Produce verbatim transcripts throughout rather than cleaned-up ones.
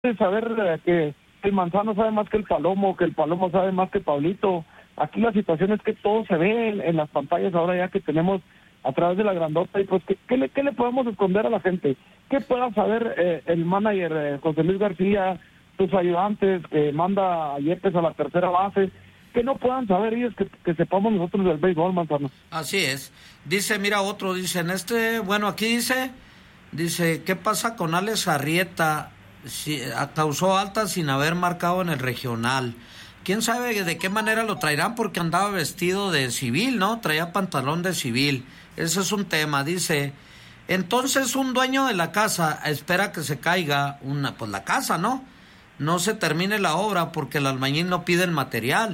de saber eh, que el Manzano sabe más que el Palomo, que el Palomo sabe más que Pablito. Aquí la situación es que todo se ve en, en las pantallas ahora ya que tenemos a través de la grandota, y pues, ¿qué, qué, le, qué le podemos esconder a la gente? ¿Qué pueda saber eh, el manager eh, José Luis García, sus ayudantes, que manda a Yepes a la tercera base? Que no puedan saber ellos, que, que sepamos nosotros del béisbol, Manzano. Así es. Dice, mira otro, dice, en este, bueno, aquí dice, dice, ¿qué pasa con Alex Arrieta? Si, causó alta sin haber marcado en el regional. ¿Quién sabe de qué manera lo traerán? Porque andaba vestido de civil, ¿no? Traía pantalón de civil. Ese es un tema. Dice, entonces un dueño de la casa espera que se caiga una, pues la casa, ¿no? No se termine la obra porque el albañil no pide el material.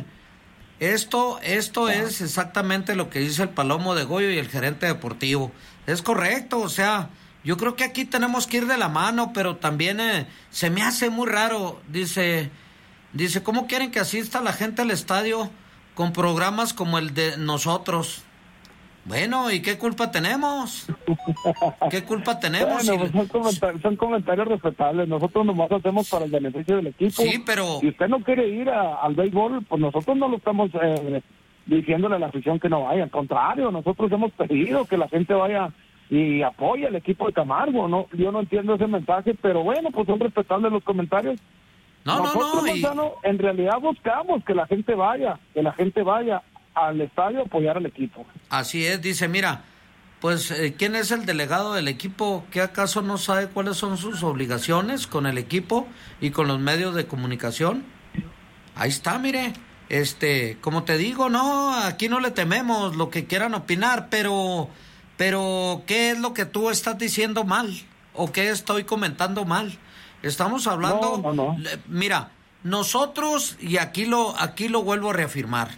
Esto, esto es exactamente lo que dice el Palomo de Goyo y el gerente deportivo. Es correcto, o sea, yo creo que aquí tenemos que ir de la mano, pero también eh, se me hace muy raro. Dice, dice, ¿cómo quieren que asista la gente al estadio con programas como el de nosotros? Bueno, ¿y qué culpa tenemos? ¿Qué culpa tenemos? Bueno, pues son, comentarios, son comentarios respetables. Nosotros nomás hacemos para el beneficio del equipo. Sí, pero... Si usted no quiere ir a, al béisbol, pues nosotros no lo estamos eh, diciéndole a la afición que no vaya. Al contrario, nosotros hemos pedido que la gente vaya y apoye al equipo de Camargo. No, yo no entiendo ese mensaje, pero bueno, pues son respetables los comentarios. No, nosotros, no, no. Manzano, y... en realidad buscamos que la gente vaya, que la gente vaya al estadio a apoyar al equipo. Así es, dice, mira, pues, eh, ¿quién es el delegado del equipo? ¿Qué acaso no sabe cuáles son sus obligaciones con el equipo y con los medios de comunicación? Ahí está, mire, este, como te digo, no, aquí no le tememos lo que quieran opinar, pero, pero, ¿qué es lo que tú estás diciendo mal? ¿O qué estoy comentando mal? Estamos hablando, no, no, no. Mira, nosotros, y aquí lo, aquí lo vuelvo a reafirmar,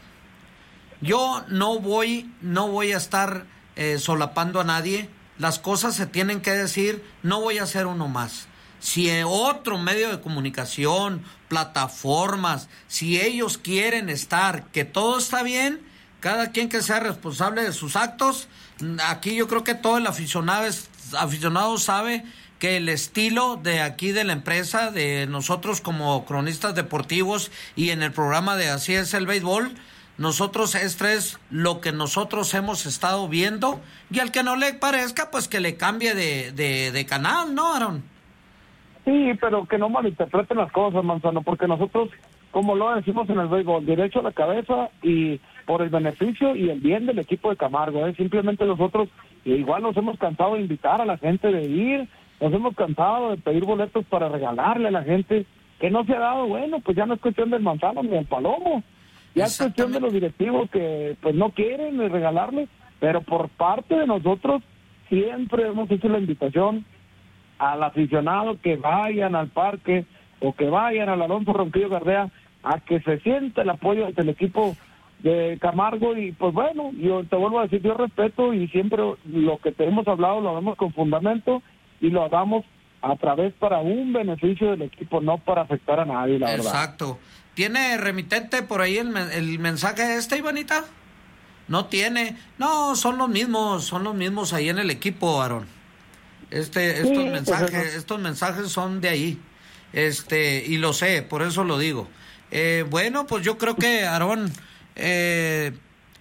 yo no voy, no voy a estar eh, solapando a nadie. Las cosas se tienen que decir. No voy a ser uno más. Si otro medio de comunicación, plataformas, si ellos quieren estar, que todo está bien, cada quien que sea responsable de sus actos. Aquí yo creo que todo el aficionado, es, aficionado sabe que el estilo de aquí de la empresa, de nosotros como cronistas deportivos y en el programa de Así es el Béisbol, nosotros, esto es lo que nosotros hemos estado viendo, y al que no le parezca, pues que le cambie de, de, de canal, ¿no, Aaron? Sí, pero que no malinterpreten las cosas, Manzano, porque nosotros, como lo decimos en el béisbol, derecho a la cabeza y por el beneficio y el bien del equipo de Camargo, ¿eh? Simplemente nosotros igual nos hemos cansado de invitar a la gente de ir, nos hemos cansado de pedir boletos para regalarle a la gente, que no se ha dado. Bueno, pues ya no es cuestión del Manzano ni del Palomo. Ya es cuestión de los directivos que pues no quieren regalarle, pero por parte de nosotros siempre hemos hecho la invitación al aficionado que vayan al parque o que vayan al Alonso Ronquillo Gardea a que se sienta el apoyo del equipo de Camargo. Y pues bueno, yo te vuelvo a decir, yo respeto y siempre lo que te hemos hablado lo hagamos con fundamento y lo hagamos a través para un beneficio del equipo, no para afectar a nadie, la verdad. Exacto. ¿Tiene remitente por ahí el, el mensaje este, Ivanita? No tiene. No, son los mismos, son los mismos ahí en el equipo, Aaron. Este, estos sí, mensajes, pues estos mensajes son de ahí. Este, y lo sé, por eso lo digo. Eh, bueno, pues yo creo que, Aaron, eh,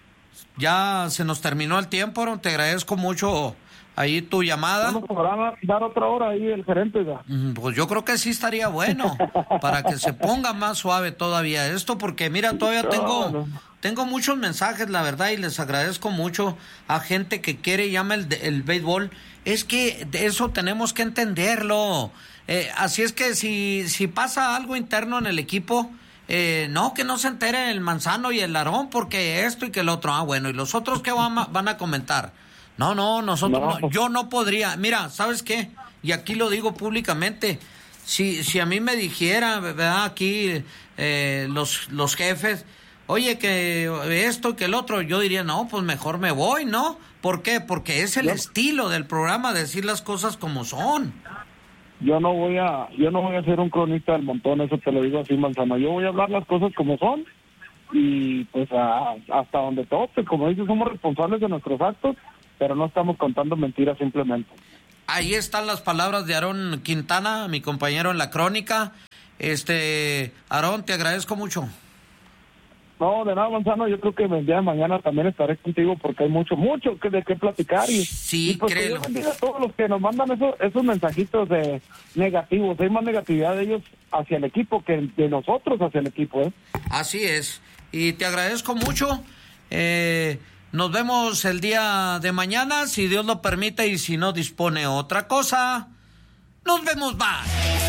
ya se nos terminó el tiempo, Aaron. Te agradezco mucho ahí tu llamada. ¿Vamos a dar otra hora ahí el gerente? ¿Ya? Pues yo creo que sí estaría bueno, para que se ponga más suave todavía esto, porque mira, todavía tengo tengo muchos mensajes, la verdad, y les agradezco mucho a gente que quiere y llama el, el béisbol. Es que de eso tenemos que entenderlo. Eh, así es que si, si pasa algo interno en el equipo, eh, no, que no se entere el Manzano y el Aarón, porque esto y que el otro. Ah, bueno, ¿y los otros qué van a, van a comentar? No, no, nosotros, no. No, yo no podría. Mira, ¿sabes qué? Y aquí lo digo públicamente. Si si a mí me dijera, ¿verdad? Aquí eh, los los jefes, oye, que esto, que el otro, yo diría, no, pues mejor me voy, ¿no? ¿Por qué? Porque es el yo, estilo del programa, decir las cosas como son. Yo no voy a, yo no voy a ser un cronista del montón, eso te lo digo así, Manzano. Yo voy a hablar las cosas como son y pues a, hasta donde toque. Como dices, somos responsables de nuestros actos, pero no estamos contando mentiras simplemente. Ahí están las palabras de Aarón Quintana, mi compañero en la crónica. Este, Aarón, te agradezco mucho. No, de nada, Manzano, yo creo que el día de mañana también estaré contigo porque hay mucho, mucho que de qué platicar. Y, sí, y pues créelo. yo bendiga a todos los que nos mandan esos, esos mensajitos de negativos. Hay más negatividad de ellos hacia el equipo que de nosotros hacia el equipo, ¿eh? Así es. Y te agradezco mucho. Eh... Nos vemos el día de mañana, si Dios lo permite y si no dispone otra cosa. Nos vemos más.